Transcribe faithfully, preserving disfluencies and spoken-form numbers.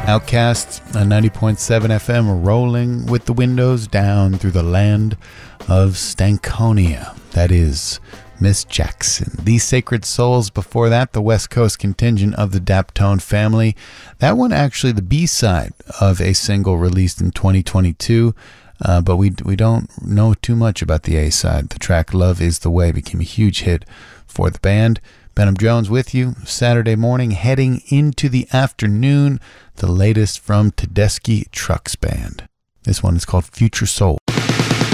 Outcasts on ninety point seven F M, rolling with the windows down through the land of Stankonia. That is Miss Jackson. These Sacred Souls, before that, the West Coast contingent of the Daptone family. That one actually the B-side of a single released in twenty twenty-two, uh, but we we don't know too much about the A-side. The track Love Is The Way became a huge hit for the band. Benham Jones with you Saturday morning, heading into the afternoon. The latest from Tedeschi Trucks Band. This one is called Future Soul.